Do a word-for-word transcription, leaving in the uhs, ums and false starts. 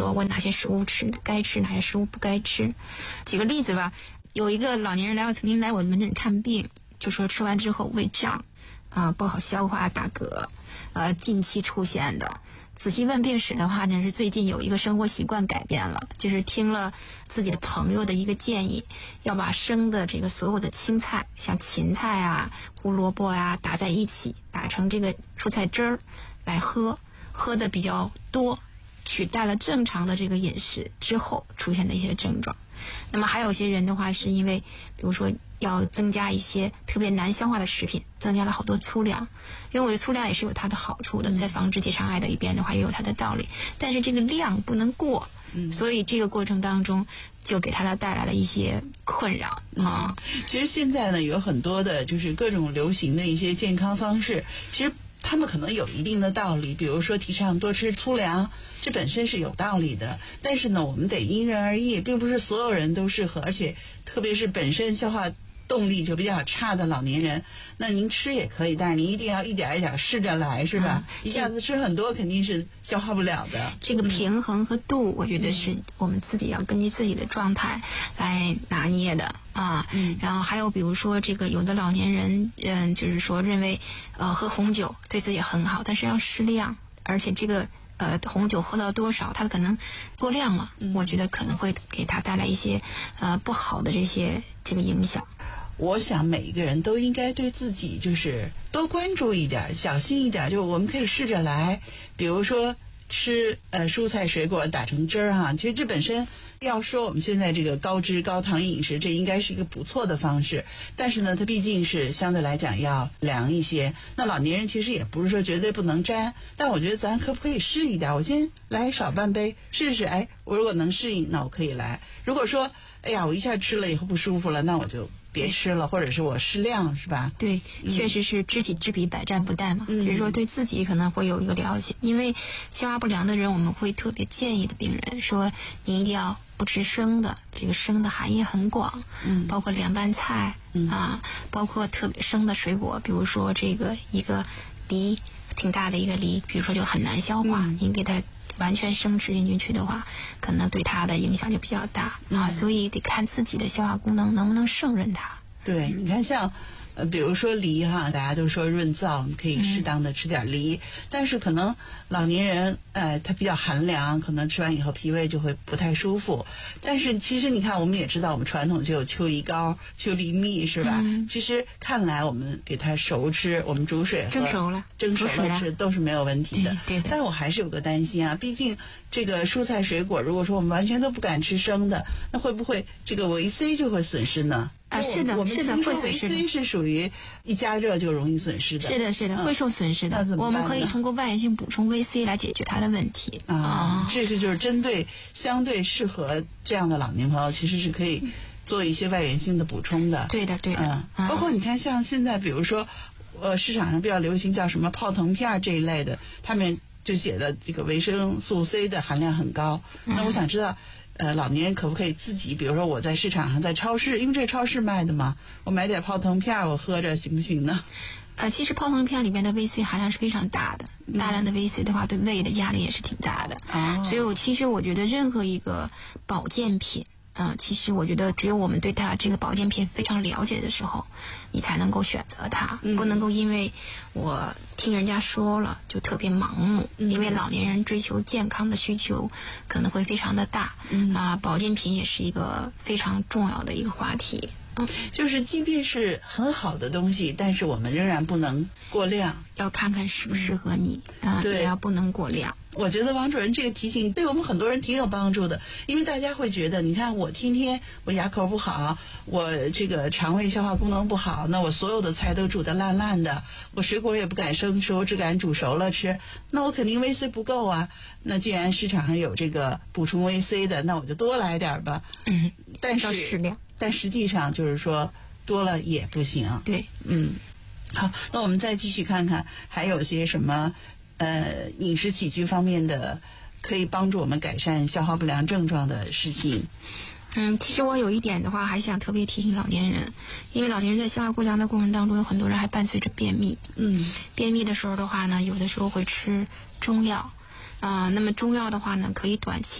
说我哪些食物吃该吃，哪些食物不该吃。举个例子吧，有一个老年人来，我曾经来我门诊看病，就说吃完之后胃胀啊，不好消化，打嗝，呃，近期出现的。仔细问病史的话呢，是最近有一个生活习惯改变了，就是听了自己的朋友的一个建议，要把生的这个所有的青菜，像芹菜啊、胡萝卜啊，打在一起，打成这个蔬菜汁儿来喝，喝的比较多，取代了正常的这个饮食之后出现的一些症状。那么还有些人的话，是因为比如说要增加一些特别难消化的食品，增加了好多粗粮，因为我觉得粗粮也是有它的好处的，在防止结肠癌的一边的话也有它的道理，但是这个量不能过，所以这个过程当中就给他带来了一些困扰啊。 其实现在呢，有很多的就是各种流行的一些健康方式，其实他们可能有一定的道理，比如说提倡多吃粗粮，这本身是有道理的，但是呢我们得因人而异，并不是所有人都适合，而且特别是本身消化动力就比较差的老年人，那您吃也可以，但是您一定要一点一点试着来，是吧？嗯、一下子吃很多肯定是消化不了的。 这个平衡和度，我觉得是我们自己要根据自己的状态来拿捏的啊。嗯、然后还有比如说这个有的老年人，嗯，就是说认为呃喝红酒对自己很好，但是要适量，而且这个呃红酒喝到多少，它可能过量了，嗯、我觉得可能会给他带来一些呃不好的这些这个影响。 我想每一个人都应该对自己就是多关注一点，小心一点，就我们可以试着来，比如说吃呃蔬菜水果打成汁儿哈，其实这本身要说我们现在这个高脂高糖饮食，这应该是一个不错的方式，但是呢它毕竟是相对来讲要凉一些。那老年人其实也不是说绝对不能沾，但我觉得咱可不可以试一点，我先来少半杯试试，哎，我如果能适应那我可以来，如果说哎呀我一下吃了以后不舒服了，那我就别吃了，或者是我适量，是吧？ 对，确实是知己知彼，百战不殆嘛。嗯、就是说对自己可能会有一个了解，因为消化不良的人，我们会特别建议的病人说，你一定要不吃生的，这个生的含义很广，嗯，包括凉拌菜、嗯、啊，包括特别生的水果，比如说这个一个梨，挺大的一个梨，比如说就很难消化，嗯、你给它完全生吃进去的话，可能对它的影响就比较大、嗯、啊，所以得看自己的消化功能能不能胜任它。 对，你看像呃，比如说梨哈，大家都说润燥，你可以适当的吃点梨、嗯、但是可能老年人呃他比较寒凉，可能吃完以后脾胃就会不太舒服。但是其实你看，我们也知道我们传统就有秋梨膏、秋梨蜜，是吧、嗯、其实看来我们给它熟吃，我们煮水喝蒸熟了蒸熟了吃都是没有问题的。 对对的。 但是我还是有个担心啊，毕竟这个蔬菜水果如果说我们完全都不敢吃生的，那会不会这个维 C 就会损失呢？ 啊，是的，是的，会损失的。 维 C 是属于一加热就容易损失的。 是的，是的，嗯、会受损失的。 那怎么办呢？ 我们可以通过外源性补充 维 C 来解决它的问题啊。啊这个就是针对相对适合这样的老年朋友，其实是可以做一些外源性的补充的。 对的，对的。 嗯，包括你看，像现在比如说，呃，市场上比较流行叫什么泡腾片这一类的，他们就写的这个维生素 C 的含量很高。嗯、那我想知道。呃，老年人可不可以自己，比如说我在市场上，在超市，因为这是超市卖的嘛，我买点泡腾片我喝着行不行呢？ 呃，其实泡腾片里面的 维 C 含量是非常大的，大量的 维 C 的话，对胃的压力也是挺大的。哦，所以我其实我觉得任何一个保健品。嗯，其实我觉得只有我们对它这个保健品非常了解的时候，你才能够选择它，嗯、不能够因为我听人家说了就特别盲目。嗯、因为老年人追求健康的需求可能会非常的大，嗯、啊，保健品也是一个非常重要的一个话题。 嗯，就是即便是很好的东西，但是我们仍然不能过量， 要看看适不适合你、嗯、啊，对，也要不能过量。 我觉得王主任这个提醒对我们很多人挺有帮助的，因为大家会觉得，你看我天天我牙口不好，我这个肠胃消化功能不好，那我所有的菜都煮得烂烂的，我水果也不敢生吃，我只敢煮熟了吃，那我肯定 维 C 不够啊。那既然市场上有这个补充 维 C 的，那我就多来点吧。嗯，但是适量， 但实际上就是说多了也不行。 对， 嗯，好，那我们再继续看看还有些什么。呃，饮食起居方面的可以帮助我们改善消化不良症状的事情。 嗯，其实我有一点的话，还想特别提醒老年人，因为老年人在消化不良的过程当中，有很多人还伴随着便秘。嗯，便秘的时候的话呢，有的时候会吃中药，啊、呃，那么中药的话呢，可以短期